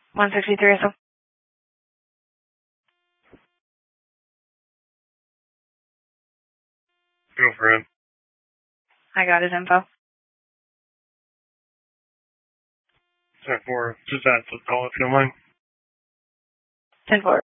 163 or so. Go for it. I got his info. 10-4, just add the call if you don't mind. 10-4.